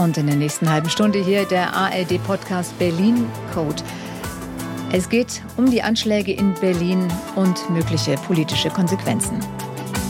Und in der nächsten halben Stunde hier der ARD-Podcast Berlin Code. Es geht um die Anschläge in Berlin und mögliche politische Konsequenzen.